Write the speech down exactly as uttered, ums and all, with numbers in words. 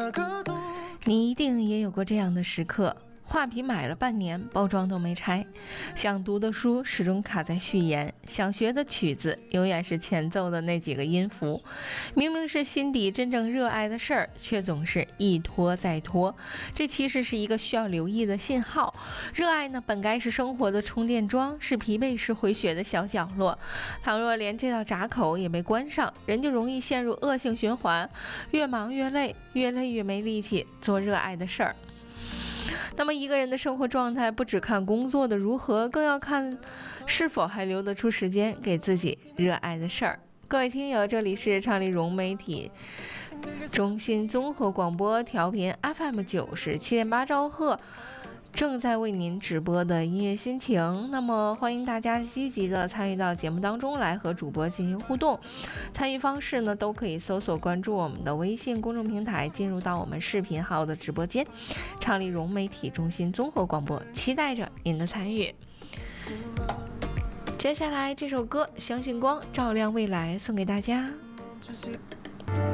你一定也有过这样的时刻，画皮买了半年，包装都没拆，想读的书始终卡在序言，想学的曲子永远是前奏的那几个音符，明明是心底真正热爱的事儿，却总是一拖再拖。这其实是一个需要留意的信号。热爱呢，本该是生活的充电桩，是疲惫时回血的小角落。倘若连这道闸口也没关上，人就容易陷入恶性循环，越忙越累，越累越没力气做热爱的事儿。那么一个人的生活状态不只看工作的如何，更要看是否还留得出时间给自己热爱的事儿。各位听友，这里是畅丽融媒体中心综合广播，调频 F M 九十七点八兆赫，正在为您直播的音乐心情。那么欢迎大家积极的参与到节目当中来，和主播进行互动。参与方式呢，都可以搜索关注我们的微信公众平台，进入到我们视频号的直播间，畅丽融媒体中心综合广播，期待着您的参与。接下来这首歌《相信光照亮未来》送给大家。